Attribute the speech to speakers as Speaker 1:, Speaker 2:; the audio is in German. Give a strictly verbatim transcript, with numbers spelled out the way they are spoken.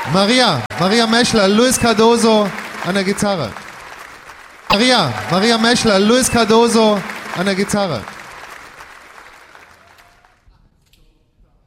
Speaker 1: Maria, Maria Meschler, Luis Cardoso an der Gitarre. Maria, Maria Meschler, Luis Cardoso an der Gitarre.